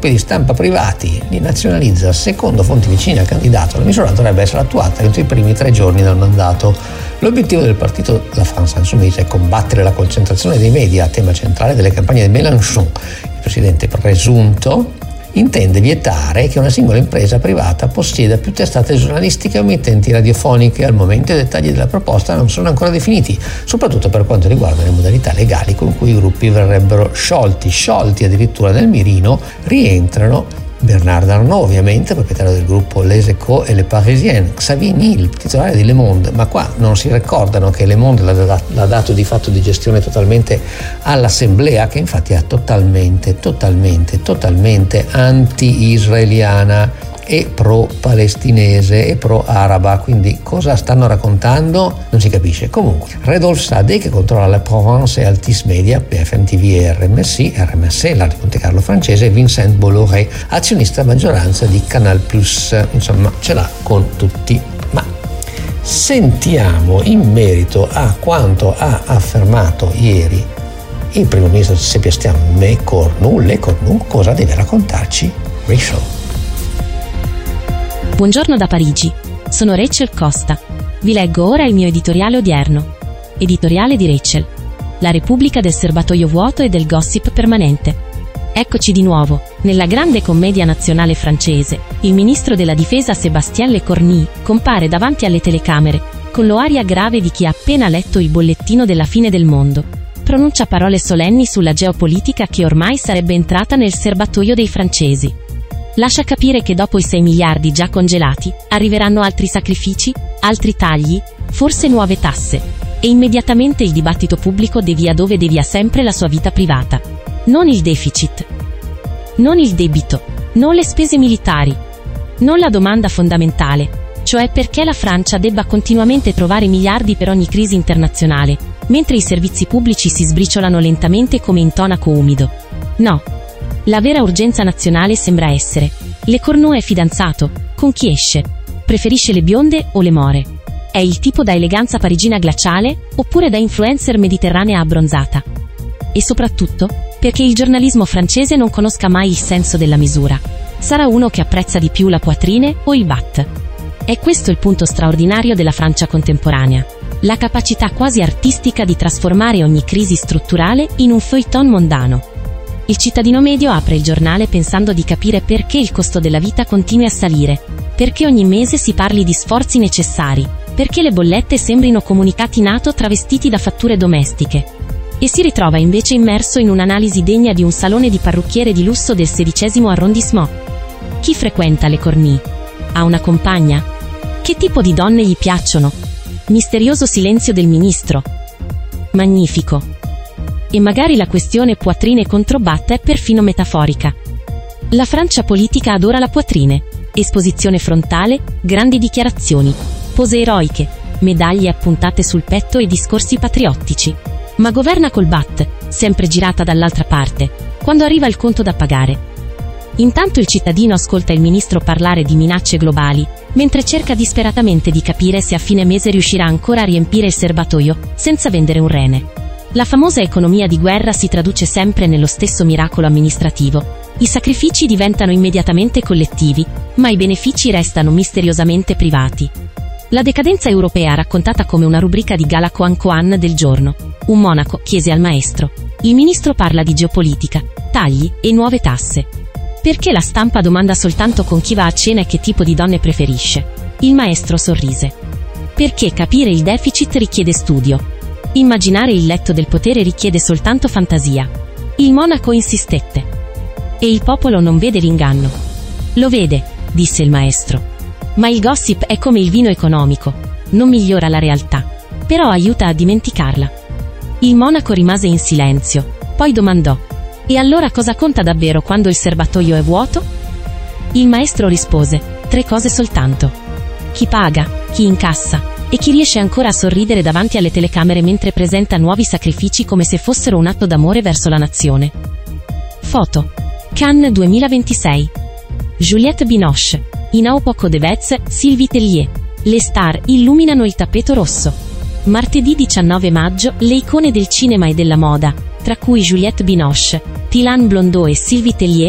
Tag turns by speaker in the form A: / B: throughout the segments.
A: gruppi di stampa privati li nazionalizza. Secondo fonti vicine al candidato, la misura dovrebbe essere attuata entro i primi 3 giorni dal mandato. L'obiettivo del partito La France Insoumise è combattere la concentrazione dei media, tema centrale delle campagne di Mélenchon. Il presidente presunto intende vietare che una singola impresa privata possieda più testate giornalistiche o emittenti radiofoniche. Al momento i dettagli della proposta non sono ancora definiti, soprattutto per quanto riguarda le modalità legali con cui i gruppi verrebbero sciolti addirittura. Nel mirino rientrano Bernard Arnault, ovviamente, proprietario del gruppo Les Echos e Le Parisien, Xavier Niel, titolare di Le Monde, ma qua non si ricordano che Le Monde l'ha dato di fatto di gestione totalmente all'Assemblea, che infatti è totalmente anti-israeliana e pro-palestinese e pro-araba. Quindi cosa stanno raccontando? Non si capisce. Comunque, Rodolphe Saadé, che controlla la Provence e Altice Media, BFM TV e RMC, la di Monte Carlo francese, e Vincent Bolloré, azionista maggioranza di Canal+. Insomma, ce l'ha con tutti. Ma sentiamo in merito a quanto ha affermato ieri il primo ministro di Sébastien Lecornu, cosa deve raccontarci Rachel.
B: Buongiorno da Parigi, sono Rachel Costa. Vi leggo ora il mio editoriale odierno. Editoriale di Rachel. La Repubblica del serbatoio vuoto e del gossip permanente. Eccoci di nuovo, nella grande commedia nazionale francese. Il ministro della difesa Sébastien Lecornu compare davanti alle telecamere, con l'aria grave di chi ha appena letto il bollettino della fine del mondo. Pronuncia parole solenni sulla geopolitica che ormai sarebbe entrata nel serbatoio dei francesi. Lascia capire che dopo i 6 miliardi già congelati, arriveranno altri sacrifici, altri tagli, forse nuove tasse. E immediatamente il dibattito pubblico devia dove devia sempre la sua vita privata. Non il deficit. Non il debito. Non le spese militari. Non la domanda fondamentale, cioè perché la Francia debba continuamente trovare miliardi per ogni crisi internazionale, mentre i servizi pubblici si sbriciolano lentamente come in tonaco umido. No. La vera urgenza nazionale sembra essere: Lecornu è fidanzato? Con chi esce? Preferisce le bionde o le more? È il tipo da eleganza parigina glaciale, oppure da influencer mediterranea abbronzata? E soprattutto, perché il giornalismo francese non conosca mai il senso della misura. Sarà uno che apprezza di più la poitrine o il bat? È questo il punto straordinario della Francia contemporanea. La capacità quasi artistica di trasformare ogni crisi strutturale in un feuilleton mondano. Il cittadino medio apre il giornale pensando di capire perché il costo della vita continui a salire, perché ogni mese si parli di sforzi necessari, perché le bollette sembrino comunicati NATO travestiti da fatture domestiche. E si ritrova invece immerso in un'analisi degna di un salone di parrucchiere di lusso del 16° arrondissement. Chi frequenta Lecornu? Ha una compagna? Che tipo di donne gli piacciono? Misterioso silenzio del ministro. Magnifico. E magari la questione poitrine contro bat è perfino metaforica. La Francia politica adora la poitrine. Esposizione frontale, grandi dichiarazioni, pose eroiche, medaglie appuntate sul petto e discorsi patriottici. Ma governa col bat, sempre girata dall'altra parte, quando arriva il conto da pagare. Intanto il cittadino ascolta il ministro parlare di minacce globali, mentre cerca disperatamente di capire se a fine mese riuscirà ancora a riempire il serbatoio, senza vendere un rene. La famosa economia di guerra si traduce sempre nello stesso miracolo amministrativo. I sacrifici diventano immediatamente collettivi, ma i benefici restano misteriosamente privati. La decadenza europea raccontata come una rubrica di Gala Coan del giorno. Un monaco chiese al maestro. Il ministro parla di geopolitica, tagli e nuove tasse. Perché la stampa domanda soltanto con chi va a cena e che tipo di donne preferisce? Il maestro sorrise. Perché capire il deficit richiede studio. Immaginare il letto del potere richiede soltanto fantasia. Il monaco insistette. E il popolo non vede l'inganno. Lo vede, disse il maestro. Ma il gossip è come il vino economico. Non migliora la realtà, però aiuta a dimenticarla. Il monaco rimase in silenzio, poi domandò: e allora cosa conta davvero quando il serbatoio è vuoto? Il maestro rispose: 3 cose soltanto. Chi paga, chi incassa, e chi riesce ancora a sorridere davanti alle telecamere mentre presenta nuovi sacrifici come se fossero un atto d'amore verso la nazione. Foto. Cannes 2026. Juliette Binoche. In Au poco de Vez, Sylvie Tellier. Le star illuminano il tappeto rosso. Martedì 19 maggio, le icone del cinema e della moda, tra cui Juliette Binoche, Tilan Blondeau e Sylvie Tellier,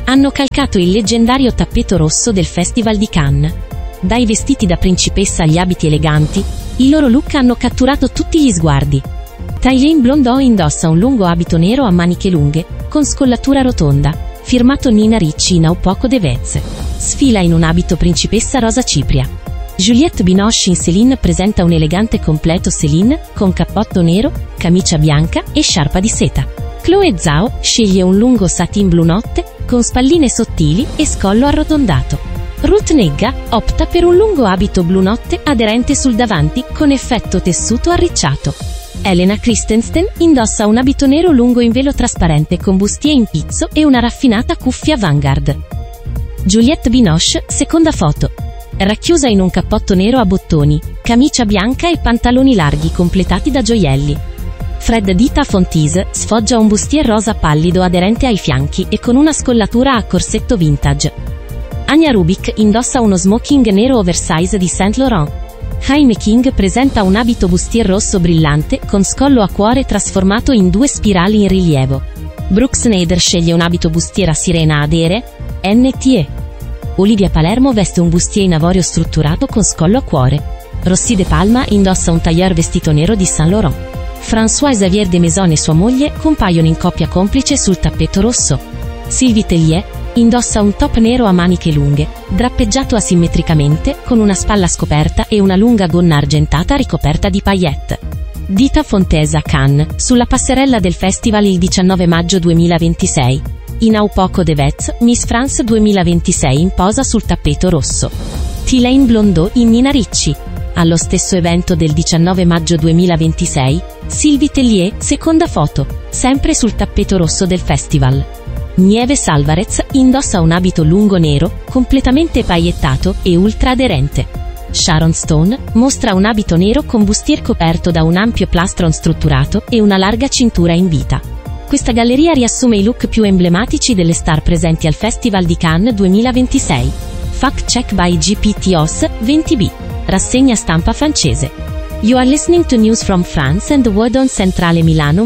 B: hanno calcato il leggendario tappeto rosso del Festival di Cannes. Dai vestiti da principessa agli abiti eleganti, i loro look hanno catturato tutti gli sguardi. Tyleen Blondeau indossa un lungo abito nero a maniche lunghe, con scollatura rotonda, firmato Nina Ricci in Aupoko de Vez. Sfila in un abito principessa rosa cipria. Juliette Binoche in Céline presenta un elegante completo Céline, con cappotto nero, camicia bianca e sciarpa di seta. Chloé Zhao sceglie un lungo satin blu notte, con spalline sottili e scollo arrotondato. Ruth Negga opta per un lungo abito blu notte aderente sul davanti, con effetto tessuto arricciato. Helena Christensen indossa un abito nero lungo in velo trasparente con bustier in pizzo e una raffinata cuffia Vanguard. Juliette Binoche, seconda foto. Racchiusa in un cappotto nero a bottoni, camicia bianca e pantaloni larghi completati da gioielli. Fred Dita Fonteese sfoggia un bustier rosa pallido aderente ai fianchi e con una scollatura a corsetto vintage. Anya Rubik indossa uno smoking nero oversize di Saint Laurent. Jaime King presenta un abito bustier rosso brillante con scollo a cuore trasformato in 2 spirali in rilievo. Brooke Snyder sceglie un abito bustier a sirena adere, NTE. Olivia Palermo veste un bustier in avorio strutturato con scollo a cuore. Rossi De Palma indossa un tailleur vestito nero di Saint Laurent. François Xavier de Maison e sua moglie compaiono in coppia complice sul tappeto rosso. Sylvie Tellier indossa un top nero a maniche lunghe, drappeggiato asimmetricamente, con una spalla scoperta e una lunga gonna argentata ricoperta di paillette. Dita Fonteese a Cannes, sulla passerella del festival il 19 maggio 2026. In Aupoko de Vez, Miss France 2026 in posa sul tappeto rosso. Tyleen Blondeau in Nina Ricci. Allo stesso evento del 19 maggio 2026, Sylvie Tellier, seconda foto, sempre sul tappeto rosso del festival. Nieves Alvarez indossa un abito lungo nero, completamente paillettato e ultra aderente. Sharon Stone mostra un abito nero con bustier coperto da un ampio plastron strutturato e una larga cintura in vita. Questa galleria riassume i look più emblematici delle star presenti al Festival di Cannes 2026. Fact check by GPTOS 20B. Rassegna stampa francese. You are listening to news from France and the world on Centrale Milano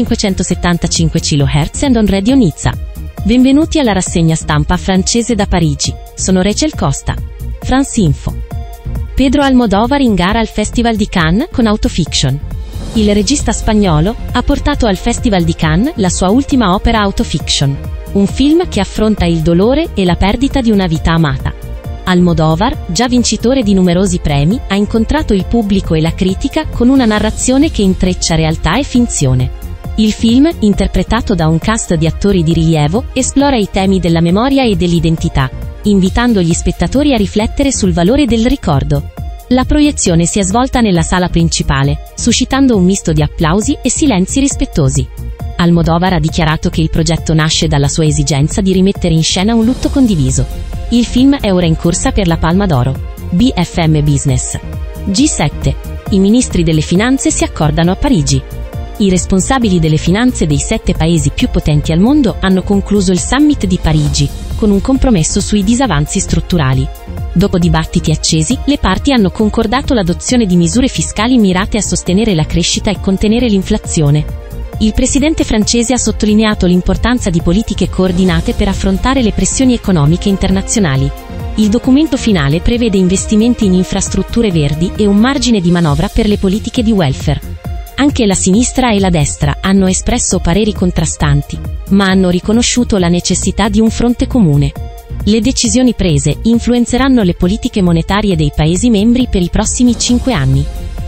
B: 1575 kHz and on Radio Nizza. Benvenuti alla rassegna stampa francese da Parigi. Sono Rachel Costa. France Info. Pedro Almodóvar in gara al Festival di Cannes con Autofiction. Il regista spagnolo ha portato al Festival di Cannes la sua ultima opera Autofiction, un film che affronta il dolore e la perdita di una vita amata. Almodóvar, già vincitore di numerosi premi, ha incontrato il pubblico e la critica con una narrazione che intreccia realtà e finzione. Il film, interpretato da un cast di attori di rilievo, esplora i temi della memoria e dell'identità, invitando gli spettatori a riflettere sul valore del ricordo. La proiezione si è svolta nella sala principale, suscitando un misto di applausi e silenzi rispettosi. Almodóvar ha dichiarato che il progetto nasce dalla sua esigenza di rimettere in scena un lutto condiviso. Il film è ora in corsa per la Palma d'Oro. BFM Business. G7. I ministri delle finanze si accordano a Parigi. I responsabili delle finanze dei 7 paesi più potenti al mondo hanno concluso il summit di Parigi, con un compromesso sui disavanzi strutturali. Dopo dibattiti accesi, le parti hanno concordato l'adozione di misure fiscali mirate a sostenere la crescita e contenere l'inflazione. Il presidente francese ha sottolineato l'importanza di politiche coordinate per affrontare le pressioni economiche internazionali. Il documento finale prevede investimenti in infrastrutture verdi e un margine di manovra per le politiche di welfare. Anche la sinistra e la destra hanno espresso pareri contrastanti, ma hanno riconosciuto la necessità di un fronte comune. Le decisioni prese influenzeranno le politiche monetarie dei Paesi membri per i prossimi 5 anni.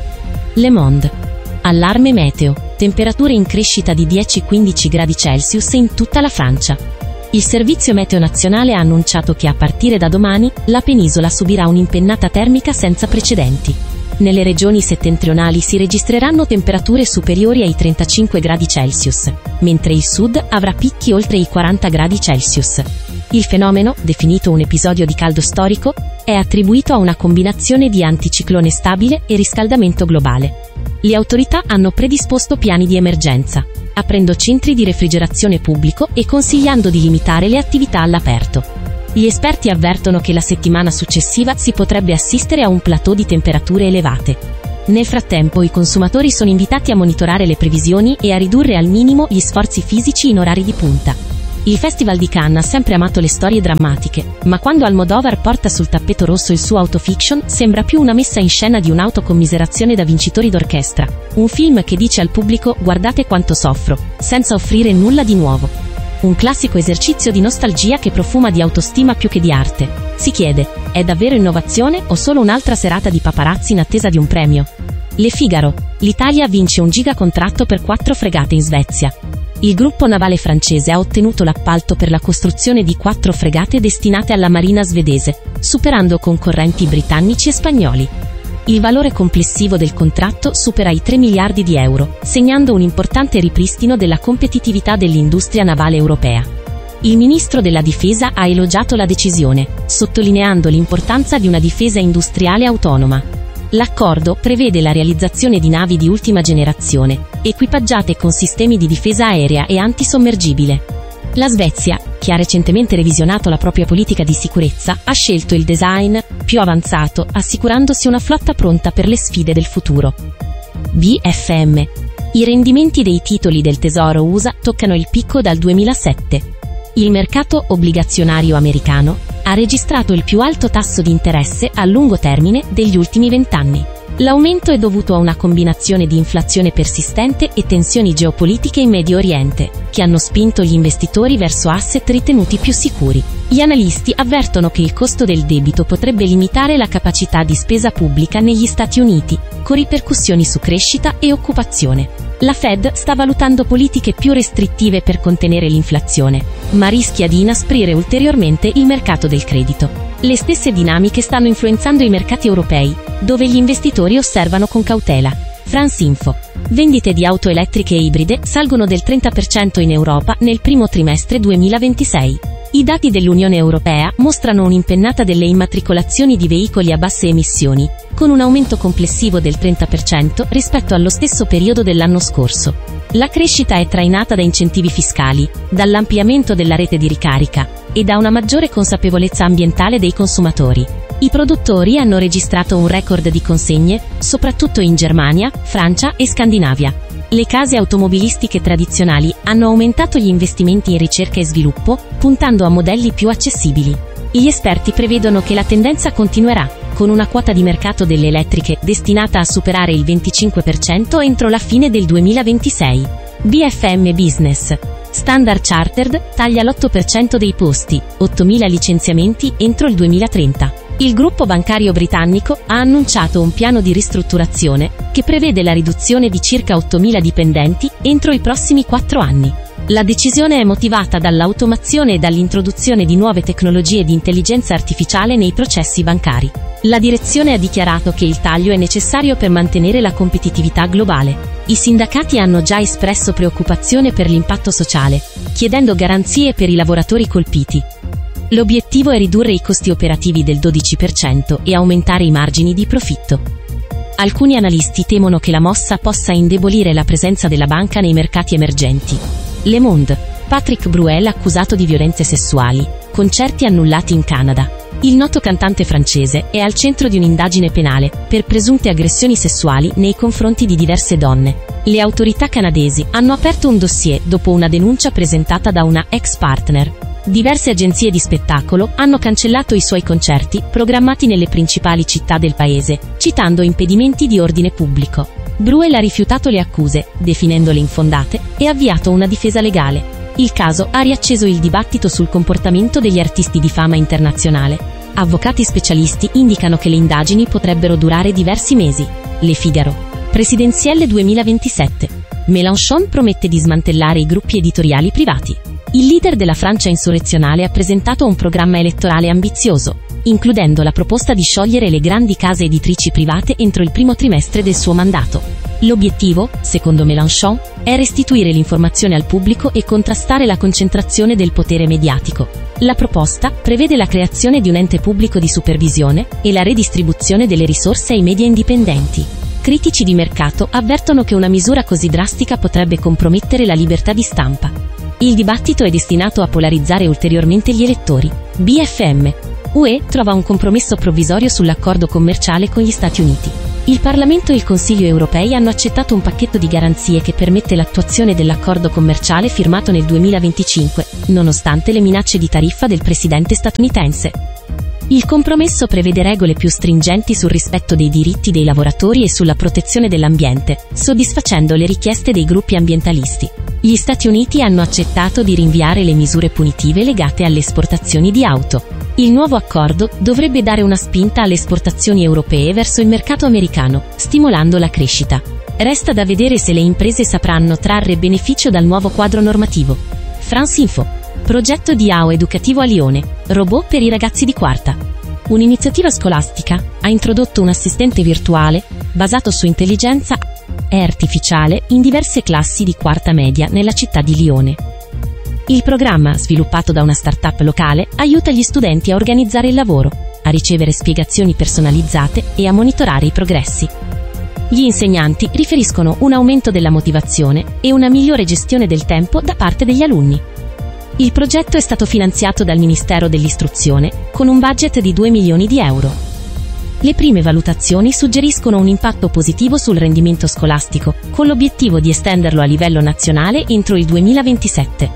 B: Le Monde. Allarme meteo. Temperature in crescita di 10-15 gradi Celsius in tutta la Francia. Il Servizio Meteo Nazionale ha annunciato che a partire da domani, la penisola subirà un'impennata termica senza precedenti. Nelle regioni settentrionali si registreranno temperature superiori ai 35 gradi Celsius, mentre il sud avrà picchi oltre i 40 gradi Celsius. Il fenomeno, definito un episodio di caldo storico, è attribuito a una combinazione di anticiclone stabile e riscaldamento globale. Le autorità hanno predisposto piani di emergenza, aprendo centri di refrigerazione pubblico e consigliando di limitare le attività all'aperto. Gli esperti avvertono che la settimana successiva si potrebbe assistere a un plateau di temperature elevate. Nel frattempo i consumatori sono invitati a monitorare le previsioni e a ridurre al minimo gli sforzi fisici in orari di punta. Il Festival di Cannes ha sempre amato le storie drammatiche, ma quando Almodóvar porta sul tappeto rosso il suo autofiction, sembra più una messa in scena di un'autocommiserazione da vincitori d'orchestra. Un film che dice al pubblico «guardate quanto soffro», senza offrire nulla di nuovo. Un classico esercizio di nostalgia che profuma di autostima più che di arte. Si chiede, è davvero innovazione o solo un'altra serata di paparazzi in attesa di un premio? Le Figaro. L'Italia vince un gigacontratto per 4 fregate in Svezia. Il gruppo navale francese ha ottenuto l'appalto per la costruzione di 4 fregate destinate alla marina svedese, superando concorrenti britannici e spagnoli. Il valore complessivo del contratto supera i 3 miliardi di euro, segnando un importante ripristino della competitività dell'industria navale europea. Il ministro della Difesa ha elogiato la decisione, sottolineando l'importanza di una difesa industriale autonoma. L'accordo prevede la realizzazione di navi di ultima generazione, equipaggiate con sistemi di difesa aerea e antisommergibile. La Svezia, che ha recentemente revisionato la propria politica di sicurezza, ha scelto il design più avanzato, assicurandosi una flotta pronta per le sfide del futuro. BFM. I rendimenti dei titoli del Tesoro USA toccano il picco dal 2007. Il mercato obbligazionario americano ha registrato il più alto tasso di interesse a lungo termine degli ultimi 20 anni. L'aumento è dovuto a una combinazione di inflazione persistente e tensioni geopolitiche in Medio Oriente, che hanno spinto gli investitori verso asset ritenuti più sicuri. Gli analisti avvertono che il costo del debito potrebbe limitare la capacità di spesa pubblica negli Stati Uniti, con ripercussioni su crescita e occupazione. La Fed sta valutando politiche più restrittive per contenere l'inflazione, ma rischia di inasprire ulteriormente il mercato del credito. Le stesse dinamiche stanno influenzando i mercati europei, dove gli investitori osservano con cautela. France Info. Vendite di auto elettriche e ibride salgono del 30% in Europa nel primo trimestre 2026. I dati dell'Unione Europea mostrano un'impennata delle immatricolazioni di veicoli a basse emissioni, con un aumento complessivo del 30% rispetto allo stesso periodo dell'anno scorso. La crescita è trainata da incentivi fiscali, dall'ampliamento della rete di ricarica e da una maggiore consapevolezza ambientale dei consumatori. I produttori hanno registrato un record di consegne, soprattutto in Germania, Francia e Scandinavia. Le case automobilistiche tradizionali hanno aumentato gli investimenti in ricerca e sviluppo, puntando a modelli più accessibili. Gli esperti prevedono che la tendenza continuerà, con una quota di mercato delle elettriche destinata a superare il 25% entro la fine del 2026. BFM Business. Standard Chartered taglia l'8% dei posti, 8.000 licenziamenti entro il 2030. Il gruppo bancario britannico ha annunciato un piano di ristrutturazione che prevede la riduzione di circa 8.000 dipendenti entro i prossimi 4 anni. La decisione è motivata dall'automazione e dall'introduzione di nuove tecnologie di intelligenza artificiale nei processi bancari. La direzione ha dichiarato che il taglio è necessario per mantenere la competitività globale. I sindacati hanno già espresso preoccupazione per l'impatto sociale, chiedendo garanzie per i lavoratori colpiti. L'obiettivo è ridurre i costi operativi del 12% e aumentare i margini di profitto. Alcuni analisti temono che la mossa possa indebolire la presenza della banca nei mercati emergenti. Le Monde. Patrick Bruel accusato di violenze sessuali, concerti annullati in Canada. Il noto cantante francese è al centro di un'indagine penale per presunte aggressioni sessuali nei confronti di diverse donne. Le autorità canadesi hanno aperto un dossier dopo una denuncia presentata da una ex partner. Diverse agenzie di spettacolo hanno cancellato i suoi concerti programmati nelle principali città del paese, citando impedimenti di ordine pubblico. Bruel ha rifiutato le accuse, definendole infondate, e ha avviato una difesa legale. Il caso ha riacceso il dibattito sul comportamento degli artisti di fama internazionale. Avvocati specialisti indicano che le indagini potrebbero durare diversi mesi. Le Figaro. Presidenzielle 2027. Mélenchon promette di smantellare i gruppi editoriali privati. Il leader della Francia insurrezionale ha presentato un programma elettorale ambizioso, includendo la proposta di sciogliere le grandi case editrici private entro il primo trimestre del suo mandato. L'obiettivo, secondo Mélenchon, è restituire l'informazione al pubblico e contrastare la concentrazione del potere mediatico. La proposta prevede la creazione di un ente pubblico di supervisione e la redistribuzione delle risorse ai media indipendenti. Critici di mercato avvertono che una misura così drastica potrebbe compromettere la libertà di stampa. Il dibattito è destinato a polarizzare ulteriormente gli elettori. BFM. UE trova un compromesso provvisorio sull'accordo commerciale con gli Stati Uniti. Il Parlamento e il Consiglio europei hanno accettato un pacchetto di garanzie che permette l'attuazione dell'accordo commerciale firmato nel 2025, nonostante le minacce di tariffa del presidente statunitense. Il compromesso prevede regole più stringenti sul rispetto dei diritti dei lavoratori e sulla protezione dell'ambiente, soddisfacendo le richieste dei gruppi ambientalisti. Gli Stati Uniti hanno accettato di rinviare le misure punitive legate alle esportazioni di auto. Il nuovo accordo dovrebbe dare una spinta alle esportazioni europee verso il mercato americano, stimolando la crescita. Resta da vedere se le imprese sapranno trarre beneficio dal nuovo quadro normativo. France Info. Progetto di AO educativo a Lione, robot per i ragazzi di quarta. Un'iniziativa scolastica ha introdotto un assistente virtuale, basato su intelligenza artificiale, in diverse classi di quarta media nella città di Lione. Il programma, sviluppato da una startup locale, aiuta gli studenti a organizzare il lavoro, a ricevere spiegazioni personalizzate e a monitorare i progressi. Gli insegnanti riferiscono un aumento della motivazione e una migliore gestione del tempo da parte degli alunni. Il progetto è stato finanziato dal Ministero dell'Istruzione, con un budget di 2 milioni di euro. Le prime valutazioni suggeriscono un impatto positivo sul rendimento scolastico, con l'obiettivo di estenderlo a livello nazionale entro il 2027.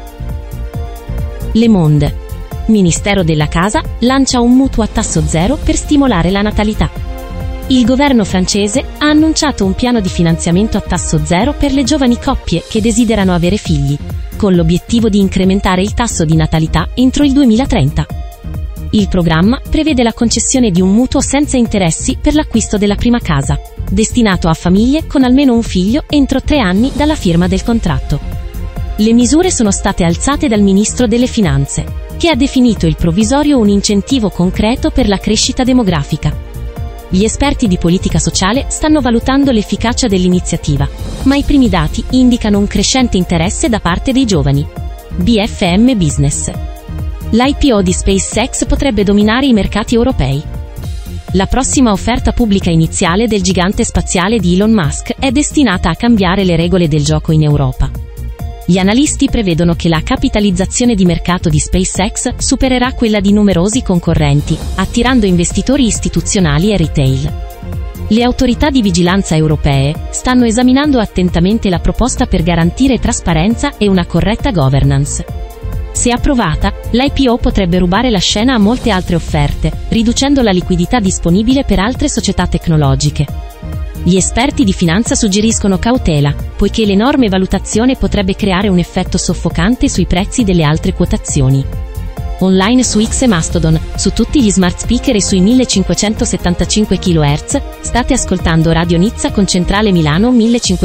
B: Le Monde. Ministero della Casa lancia un mutuo a tasso zero per stimolare la natalità. Il governo francese ha annunciato un piano di finanziamento a tasso zero per le giovani coppie che desiderano avere figli, con l'obiettivo di incrementare il tasso di natalità entro il 2030. Il programma prevede la concessione di un mutuo senza interessi per l'acquisto della prima casa, destinato a famiglie con almeno un figlio entro 3 anni dalla firma del contratto. Le misure sono state alzate dal Ministro delle Finanze, che ha definito il provvisorio un incentivo concreto per la crescita demografica. Gli esperti di politica sociale stanno valutando l'efficacia dell'iniziativa, ma i primi dati indicano un crescente interesse da parte dei giovani. BFM Business. L'IPO di SpaceX potrebbe dominare i mercati europei. La prossima offerta pubblica iniziale del gigante spaziale di Elon Musk è destinata a cambiare le regole del gioco in Europa. Gli analisti prevedono che la capitalizzazione di mercato di SpaceX supererà quella di numerosi concorrenti, attirando investitori istituzionali e retail. Le autorità di vigilanza europee stanno esaminando attentamente la proposta per garantire trasparenza e una corretta governance. Se approvata, l'IPO potrebbe rubare la scena a molte altre offerte, riducendo la liquidità disponibile per altre società tecnologiche. Gli esperti di finanza suggeriscono cautela, poiché l'enorme valutazione potrebbe creare un effetto soffocante sui prezzi delle altre quotazioni. Online su X e Mastodon, su tutti gli smart speaker e sui 1575 kHz, state ascoltando Radio Nizza con centrale Milano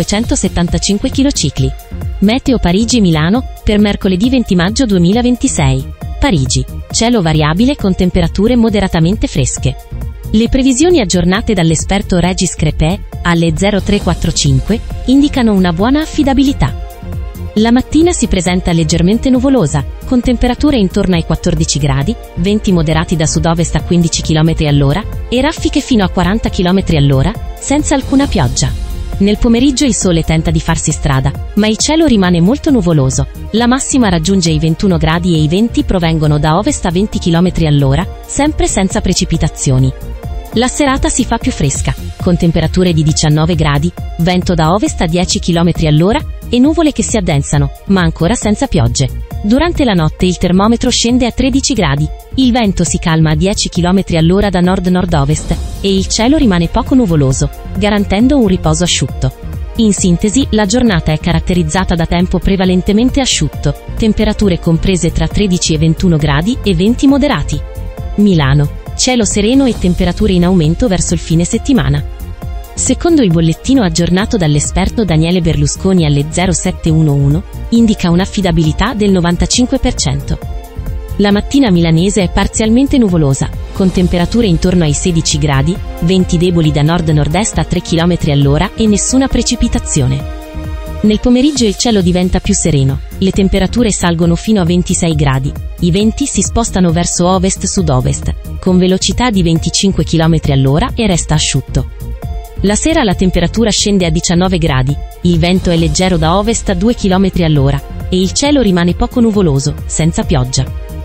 B: 1575 kcicli. Meteo Parigi-Milano, per mercoledì 20 maggio 2026. Parigi. Cielo variabile con temperature moderatamente fresche. Le previsioni aggiornate dall'esperto Regis Crepè, alle 03:45, indicano una buona affidabilità. La mattina si presenta leggermente nuvolosa, con temperature intorno ai 14 gradi, venti moderati da sud-ovest a 15 km all'ora, e raffiche fino a 40 km all'ora, senza alcuna pioggia. Nel pomeriggio il sole tenta di farsi strada, ma il cielo rimane molto nuvoloso. La massima raggiunge i 21 gradi e i venti provengono da ovest a 20 km all'ora, sempre senza precipitazioni. La serata si fa più fresca, con temperature di 19 gradi, vento da ovest a 10 km all'ora, e nuvole che si addensano, ma ancora senza piogge. Durante la notte il termometro scende a 13 gradi, il vento si calma a 10 km all'ora da nord-nord-ovest, e il cielo rimane poco nuvoloso, garantendo un riposo asciutto. In sintesi, la giornata è caratterizzata da tempo prevalentemente asciutto, temperature comprese tra 13 e 21 gradi e venti moderati. Milano. Cielo sereno e temperature in aumento verso il fine settimana. Secondo il bollettino aggiornato dall'esperto Daniele Berlusconi alle 07:11, indica un'affidabilità del 95%. La mattina milanese è parzialmente nuvolosa, con temperature intorno ai 16 gradi, venti deboli da nord-nord-est a 3 km all'ora e nessuna precipitazione. Nel pomeriggio il cielo diventa più sereno, le temperature salgono fino a 26 gradi, i venti si spostano verso ovest-sud-ovest, con velocità di 25 km all'ora e resta asciutto. La sera la temperatura scende a 19 gradi, il vento è leggero da ovest a 2 km all'ora, e il cielo rimane poco nuvoloso, senza pioggia.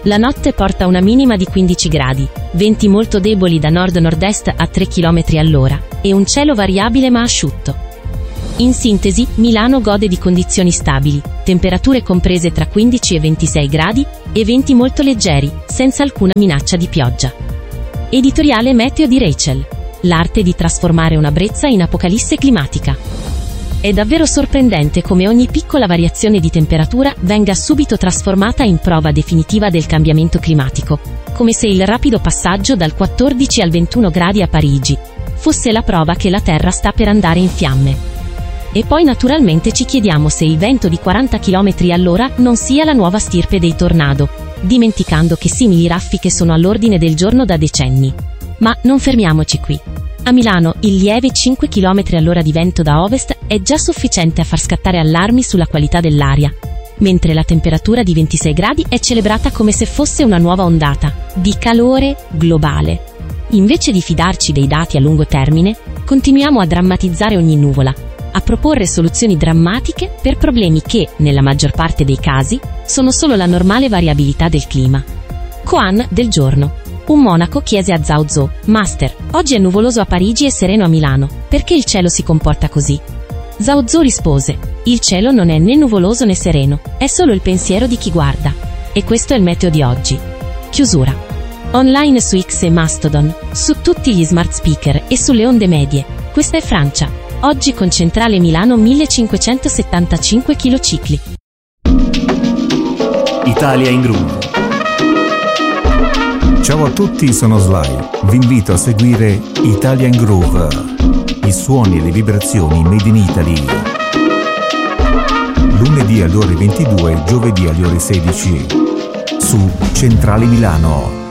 B: La notte porta una minima di 15 gradi, venti molto deboli da nord-nord-est a 3 km all'ora, e un cielo variabile ma asciutto. In sintesi, Milano gode di condizioni stabili, temperature comprese tra 15 e 26 gradi, e venti molto leggeri, senza alcuna minaccia di pioggia. Editoriale meteo di Rachel. L'arte di trasformare una brezza in apocalisse climatica. È davvero sorprendente come ogni piccola variazione di temperatura venga subito trasformata in prova definitiva del cambiamento climatico, come se il rapido passaggio dal 14 al 21 gradi a Parigi fosse la prova che la Terra sta per andare in fiamme. E poi naturalmente ci chiediamo se il vento di 40 km all'ora non sia la nuova stirpe dei tornado, dimenticando che simili raffiche sono all'ordine del giorno da decenni. Ma non fermiamoci qui. A Milano, il lieve 5 km all'ora di vento da ovest è già sufficiente a far scattare allarmi sulla qualità dell'aria, mentre la temperatura di 26 gradi è celebrata come se fosse una nuova ondata di calore globale. Invece di fidarci dei dati a lungo termine, continuiamo a drammatizzare ogni nuvola, a proporre soluzioni drammatiche per problemi che, nella maggior parte dei casi, sono solo la normale variabilità del clima. Koan del giorno. Un monaco chiese a Zhao Zhou: Master, oggi è nuvoloso a Parigi e sereno a Milano, perché il cielo si comporta così? Zhao Zhou rispose: il cielo non è né nuvoloso né sereno, è solo il pensiero di chi guarda. E questo è il meteo di oggi. Chiusura. Online su X e Mastodon, su tutti gli smart speaker e sulle onde medie. Questa è Francia. Oggi con centrale Milano 1575 kcicli.
C: Italia in Groove. Ciao a tutti, sono Sly. Vi invito a seguire Italia in Groove, i suoni e le vibrazioni made in Italy. Lunedì alle ore 22, giovedì alle ore 16 su Centrale Milano.